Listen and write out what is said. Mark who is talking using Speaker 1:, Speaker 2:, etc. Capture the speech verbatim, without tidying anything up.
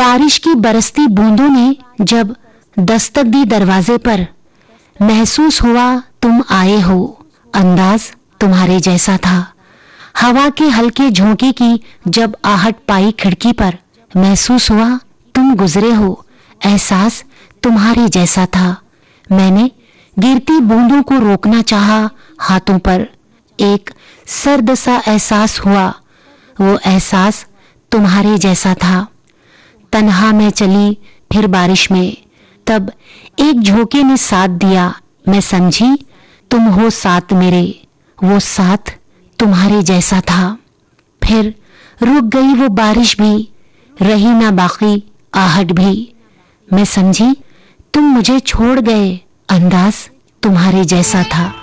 Speaker 1: बारिश की बरसती बूंदों ने जब दस्तक दी दरवाजे पर, महसूस हुआ तुम आए हो, अंदाज तुम्हारे जैसा था। हवा के हल्के झोंके की जब आहट पाई खिड़की पर, महसूस हुआ तुम गुजरे हो, एहसास तुम्हारे जैसा था। मैंने गिरती बूंदों को रोकना चाहा हाथों पर, एक सर्द सा एहसास हुआ, वो एहसास तुम्हारे जैसा था। तन्हा मैं चली फिर बारिश में, तब एक झोंके ने साथ दिया, मैं समझी तुम हो साथ मेरे, वो साथ तुम्हारे जैसा था। फिर रुक गई वो बारिश भी, रही ना बाकी आहट भी, मैं समझी तुम मुझे छोड़ गए, अंदाज तुम्हारे जैसा था।